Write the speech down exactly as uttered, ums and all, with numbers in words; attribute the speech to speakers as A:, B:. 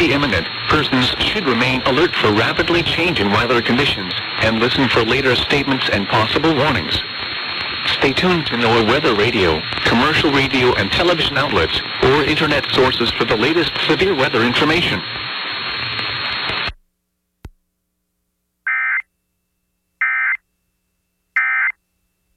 A: very imminent. Persons should remain alert for rapidly changing weather conditions and listen for later statements and possible warnings. Stay tuned to NOAA Weather Radio, commercial radio and television outlets, or internet sources for the latest severe weather information.